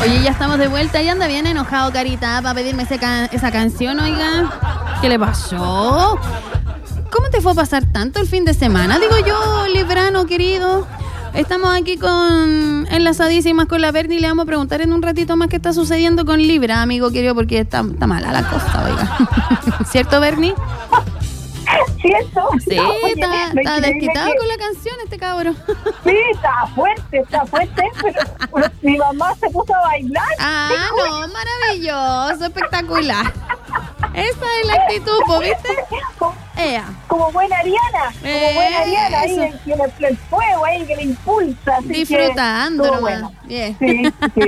Oye, ya estamos de vuelta y anda bien enojado, Carita, para pedirme esa canción, oiga. ¿Qué le pasó? ¿Cómo te fue a pasar tanto el fin de semana? Digo yo, Librano, querido. Estamos aquí enlazadísimas con la Berni y le vamos a preguntar en un ratito más qué está sucediendo con Libra, amigo querido, porque está mala la cosa, oiga. ¿Cierto, Berni? ¿Cierto? Sí, no, oye, está desquitado con la canción este cabrón. Sí, está fuerte, pero mi mamá se puso a bailar. Ah, no, maravilloso, espectacular. Esa es la actitud, ¿viste? Como buena Ariana, ahí en el fuego, ahí que le impulsa. Así disfrutando, que, bueno. Bien. Sí.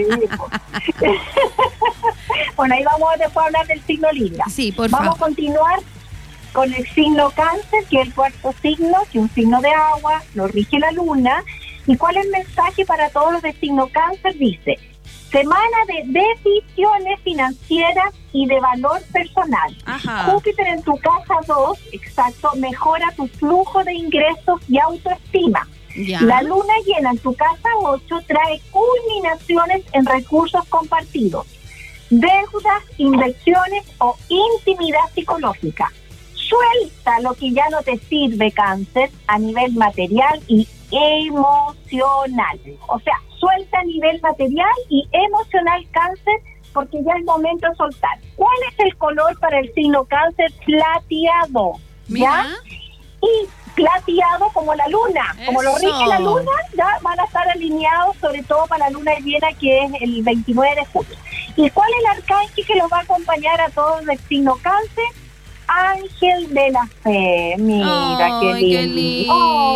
Bueno, ahí vamos después a hablar del signo Libra. Sí, por favor. Vamos a continuar con el signo Cáncer, que es el cuarto signo, que es un signo de agua, lo rige la luna. ¿Y cuál es el mensaje para todos los de signo Cáncer? Dice: semana de decisiones financieras y de valor personal. Ajá. Júpiter en tu casa 2, exacto, mejora tu flujo de ingresos y autoestima. Ya. La luna llena en tu casa 8 trae culminaciones en recursos compartidos, deudas, inversiones o intimidad psicológica. Suelta lo que ya no te sirve, Cáncer, a nivel material y emocional. O sea, suelta a nivel material y emocional, Cáncer, porque ya es momento de soltar. ¿Cuál es el color para el signo Cáncer? Plateado. ¿Ya? Y plateado como la luna. Eso. Como lo rige la luna, ya van a estar alineados, sobre todo para la luna llena, que es el 29 de julio. ¿Y cuál es el arcángel que los va a acompañar a todos del signo Cáncer? Ángel de la Fe. Mira, qué lindo.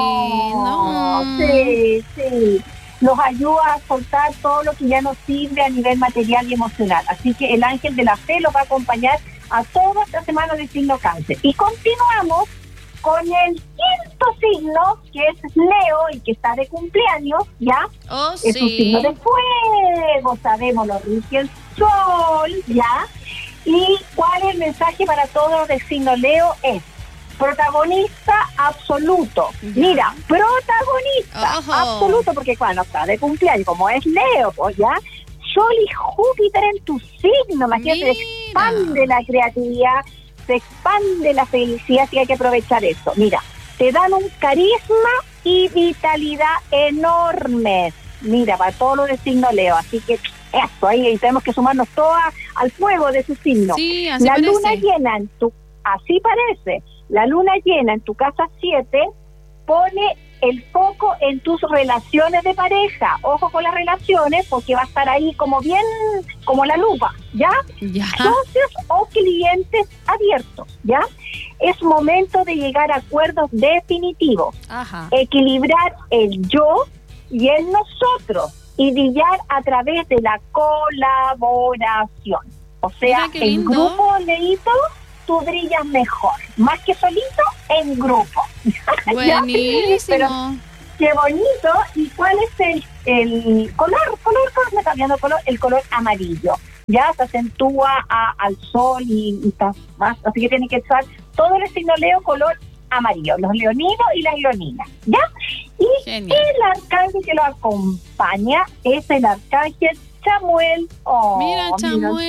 Oh, sí. Nos ayuda a soltar todo lo que ya nos sirve a nivel material y emocional. Así que el Ángel de la Fe los va a acompañar a toda esta semana del signo Cáncer. Y continuamos con el quinto signo, que es Leo y que está de cumpleaños, ¿ya? Oh, es un sí. signo de fuego, sabemos, lo rige el sol, ¿ya? ¿Y cuál es el mensaje para todos los del signo Leo? Es protagonista absoluto. Mira, protagonista absoluto, porque cuando está de cumpleaños, como es Leo, pues ya, Sol y Júpiter en tu signo, imagínate, se expande la creatividad, se expande la felicidad, así que hay que aprovechar eso. Mira, te dan un carisma y vitalidad enormes. Mira, para todos los del signo Leo, así que eso, ahí tenemos que sumarnos todas al fuego de su signo. Sí, así la parece. Luna llena así parece, la luna llena en tu casa 7 pone el foco en tus relaciones de pareja. Ojo con las relaciones, porque va a estar ahí como bien, como la lupa, ¿ya? Socios o clientes abiertos, ¿ya? Es momento de llegar a acuerdos definitivos. Ajá. Equilibrar el yo y el nosotros y brillar a través de la colaboración. O sea, en grupo, Leito, tú brillas mejor. Más que solito, en grupo. Buenísimo. Pero qué bonito. ¿Y cuál es el color? Me está cambiando color. El color amarillo. Ya se acentúa al sol y está más. Así que tiene que estar todo el signo Leo color amarillo. Los leoninos y las leoninas. ¿Ya? Y genial. El arcángel que lo acompaña es el arcángel Chamuel. Oh, mira Chamuel.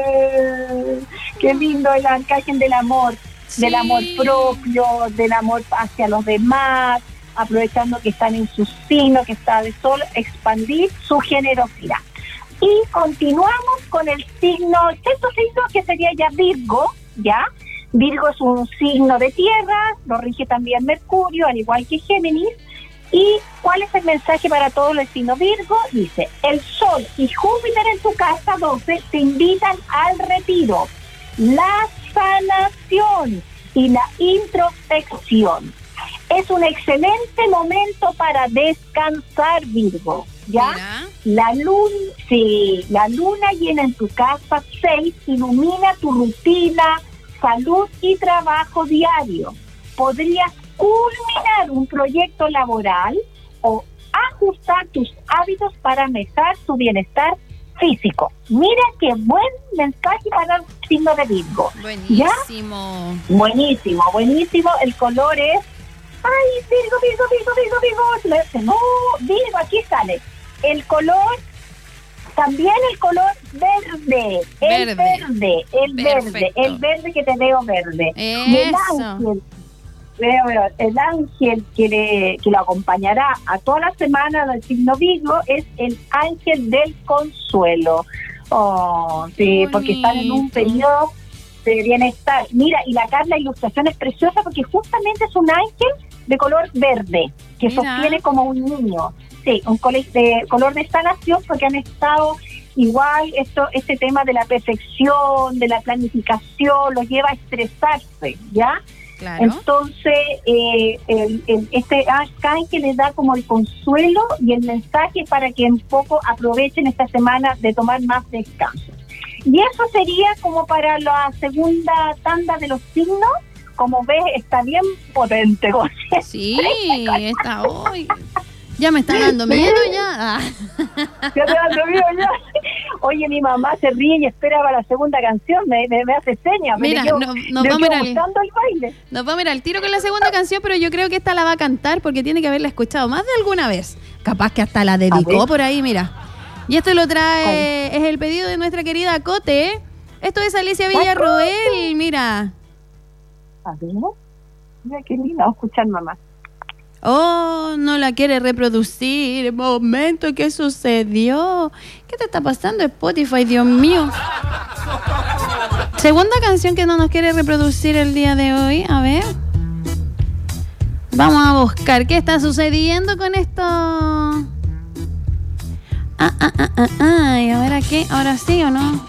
Qué lindo, el arcángel del amor, del amor propio, del amor hacia los demás, aprovechando que están en su signo, que está de sol, expandir su generosidad. Y continuamos con el sexto signo, que sería ya Virgo, ¿ya? Virgo es un signo de tierra, lo rige también Mercurio, al igual que Géminis. ¿Y cuál es el mensaje para todos los signos Virgo? Dice: el Sol y Júpiter en tu casa 12 te invitan al retiro, la sanación y la introspección. Es un excelente momento para descansar, Virgo, ¿ya? Mira. La luna llena en tu casa 6 ilumina tu rutina, salud y trabajo diario. Podrías culminar un proyecto laboral o ajustar tus hábitos para mejorar tu bienestar físico. Mira qué buen mensaje para el signo de Virgo. Buenísimo. ¿Ya? Buenísimo. El color es... ¡Ay, Virgo! No, Virgo, aquí sale. El color También el color verde, el verde que te veo verde. Eso. Y el ángel que lo acompañará a toda la semana del signo Virgo es el ángel del consuelo. Oh, sí, porque están en un periodo de bienestar. Mira, y la ilustración es preciosa porque justamente es un ángel de color verde que sostiene como un niño. Sí, un color de sanación, porque han estado igual, este tema de la perfección, de la planificación, los lleva a estresarse, ¿ya? Claro. Entonces, este arcángel les da como el consuelo y el mensaje para que un poco aprovechen esta semana de tomar más descanso. Y eso sería como para la segunda tanda de los signos. Como ves, está bien potente. Sí, está hoy. Ya me está dando miedo ya. Ya te dando miedo ya. Oye, mi mamá se ríe y espera para la segunda canción, me hace señas. Mira, nos vamos a ir al tiro con la segunda canción, pero yo creo que esta la va a cantar porque tiene que haberla escuchado más de alguna vez. Capaz que hasta la dedicó por ahí, mira. Y esto lo trae, es el pedido de nuestra querida Cote. Esto es Alicia Villarroel, mira. A ver, mira qué lindo escuchar, mamá. Oh, no la quiere reproducir. Momento, ¿qué sucedió? ¿Qué te está pasando, Spotify? Dios mío. Segunda canción que no nos quiere reproducir el día de hoy. A ver. Vamos a buscar qué está sucediendo con esto. Y a ver aquí. ¿Ahora sí o no?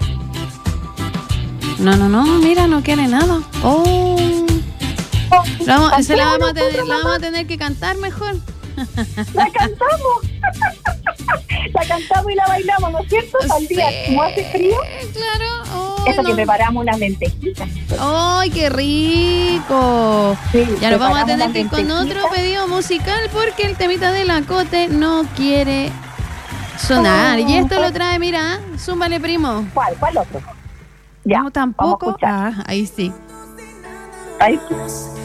No, mira, no quiere nada. Oh. La vamos a tener que cantar mejor. La cantamos. La cantamos y la bailamos, ¿no es cierto? Al día, como hace frío. Claro. Oh, eso que preparamos unas lentejitas. ¡Ay, qué rico! Sí, ya nos vamos a tener que ir con otro pedido musical porque el temita de la Cote no quiere sonar. Y esto lo trae, mira, zúmbale, primo. ¿Cuál otro? Ya, no, tampoco. Ahí sí. Ahí sí.